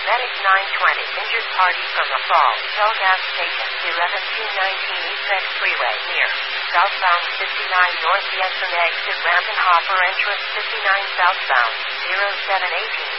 Medic 920, injured party from the Fall, Shell gas station, 11219 East Next Freeway, near southbound 59 north Yenson exit ramp and hopper entrance 59 southbound, 0718.